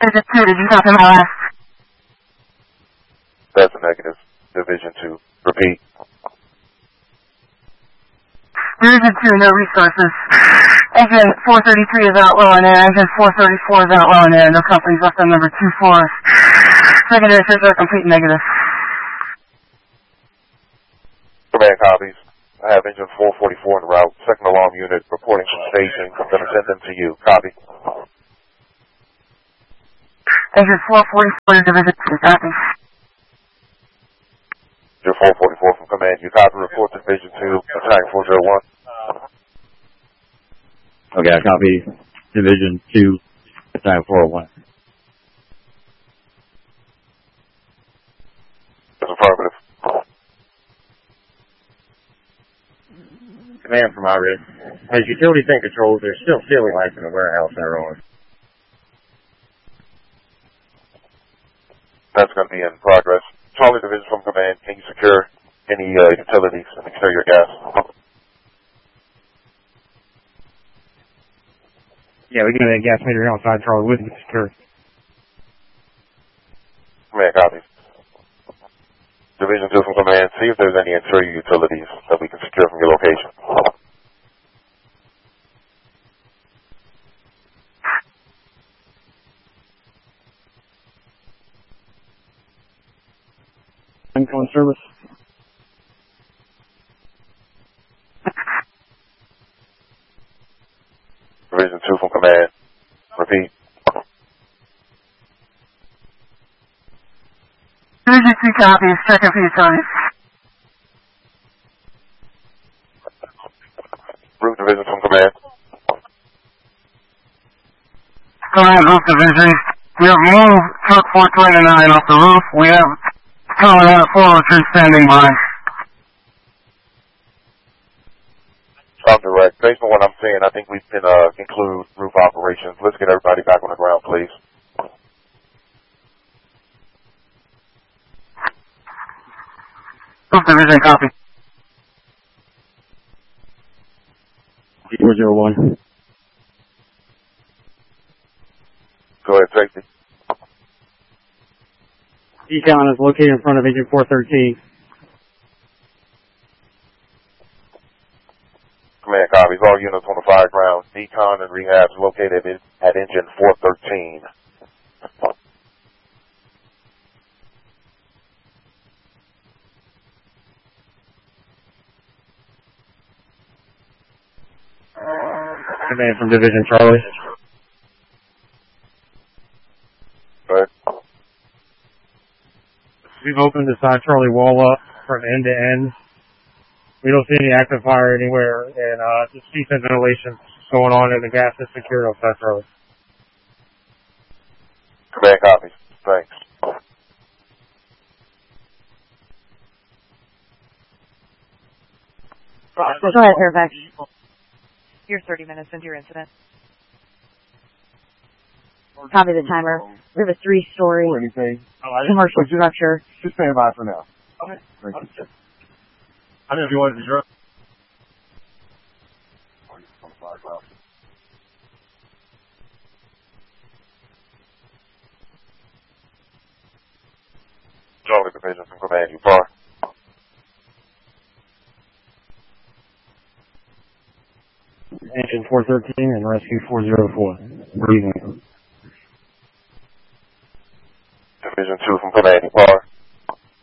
Division 2, did you copy my last? That's a negative. Division 2. Repeat. Division 2, no resources. Engine 433 is out low in air. Engine 434 is out low in air. No companies left on number 24. Secondary search are complete negative. Command copies. I have engine 444 en route. Second alarm unit reporting from station. I'm going to send them to you. Copy. Engine 444 to Division 2. Copy. Engine 444 from command. You copy. Report to Division 2. Attack 401. Okay, I copy. Division 2. Attack 401. That's affirmative. Command from Iris. As utility tank controls, there's still ceiling lights in the warehouse that are on. That's going to be in progress. Charlie Division from command. Can you secure any utilities and exterior gas? Yeah, we get that gas meter outside Charlie with secure. Command copies. Division 2 from command. See if there's any interior utilities that we can secure from your location. Incoming service. Division 2 from command. Repeat. Division 2 copies. Checking for utilities. Roof Division from command. Command Roof Division. We have moved truck 429 off the roof. We have Colorado 403 standing by. I'm direct. Based on what I'm seeing, I think we can conclude roof operations. Let's get everybody back on the ground, please. Roof Division copy. 401. Go ahead, safety. Decon is located in front of engine 413. Command copies. All units on the fire ground. Decon and rehab is located at engine 413. Command from Division Charlie. Go ahead. We've opened the side Charlie wall up from end to end. We don't see any active fire anywhere, and just decent ventilation going on, and the gas is secured outside Charlie. Command copies. Thanks. Go ahead, Fairfax. You're 30 minutes into your incident. Copy the timer. We have a 3-story commercial structure. Just stand by for now. Okay. Thank you. I don't know if you wanted to drop. Charlie Division from command. You far? Engine 413 and rescue 404. Breathing. Division 2 from command. You far?